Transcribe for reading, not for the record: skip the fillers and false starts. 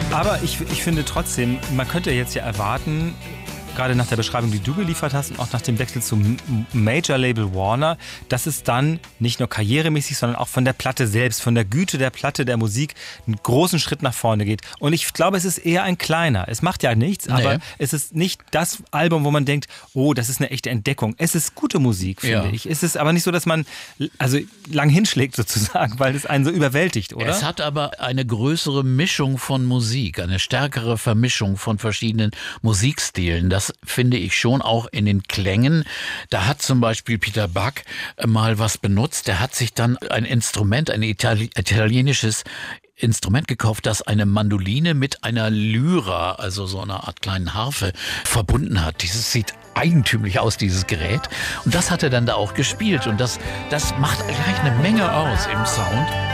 Aber ich finde trotzdem, man könnte jetzt ja erwarten, gerade nach der Beschreibung, die du geliefert hast und auch nach dem Wechsel zum Major-Label Warner, dass es dann nicht nur karrieremäßig, sondern auch von der Platte selbst, von der Güte der Platte, der Musik, einen großen Schritt nach vorne geht. Und ich glaube, es ist eher ein kleiner. Es macht ja nichts, aber es ist nicht das Album, wo man denkt, oh, das ist eine echte Entdeckung. Es ist gute Musik, finde ich. Es ist aber nicht so, dass man lang hinschlägt sozusagen, weil es einen so überwältigt, oder? Es hat aber eine größere Mischung von Musik, eine stärkere Vermischung von verschiedenen Musikstilen. Das finde ich schon auch in den Klängen. Da hat zum Beispiel Peter Buck mal was benutzt. Der hat sich dann ein Instrument, ein italienisches Instrument gekauft, das eine Mandoline mit einer Lyra, also so einer Art kleinen Harfe, verbunden hat. Dieses sieht eigentümlich aus, dieses Gerät. Und das hat er dann da auch gespielt. Und das macht gleich eine Menge aus im Sound.